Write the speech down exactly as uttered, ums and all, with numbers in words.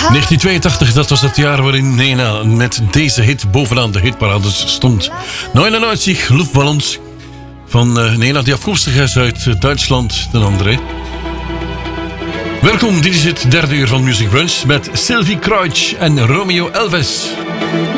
negentien tweeëntachtig, dat was het jaar waarin Nena met deze hit bovenaan de hitparades stond. negenenneunzig Luftballons van uh, Nena, die afkomstig is uit uh, Duitsland, ten andere. Welkom, dit is het derde uur van Music Brunch met Sylvie Kreutsch en Romeo Elvis.